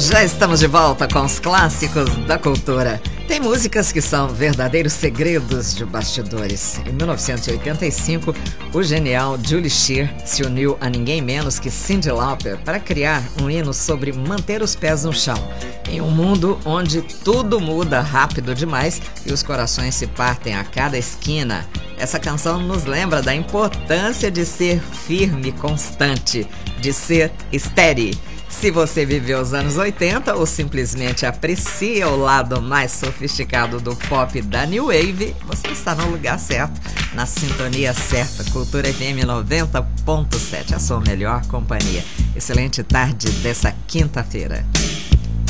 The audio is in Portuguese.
Já estamos de volta com os clássicos da cultura. Tem músicas que são verdadeiros segredos de bastidores. Em 1985, o genial Julie Shear se uniu a ninguém menos que Cyndi Lauper para criar um hino sobre manter os pés no chão. Em um mundo onde tudo muda rápido demais e os corações se partem a cada esquina, essa canção nos lembra da importância de ser firme e constante, de ser steady. Se você viveu os anos 80 ou simplesmente aprecia o lado mais sofisticado do pop da New Wave, você está no lugar certo, na sintonia certa. Cultura FM 90.7, a sua melhor companhia. Excelente tarde dessa quinta-feira.